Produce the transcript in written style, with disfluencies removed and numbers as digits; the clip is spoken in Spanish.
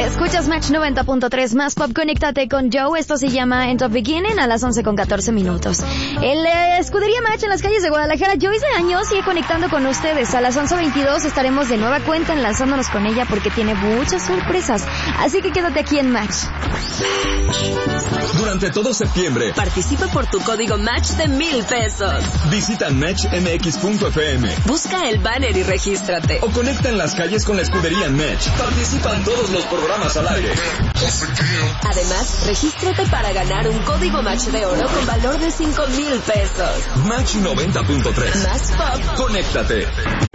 Escuchas Match 90.3 más pop, conéctate con Joe. Esto se llama End of Beginning a las 11:14 minutos. El Escudería Match en las calles de Guadalajara. Joyce de años sigue conectando con ustedes. A las 11:22 estaremos de nueva cuenta enlazándonos con ella porque tiene muchas sorpresas. Así que quédate aquí en Match. Durante todo septiembre, participa por tu código Match de 1,000 pesos. Visita matchmx.fm. Busca el banner y regístrate. O conecta en las calles con la Escudería Match. Participan todos los programas al aire. Además, regístrate para ganar un código Match de oro con valor de 5,000 pesos. Match 90.3. Más pop. Conéctate.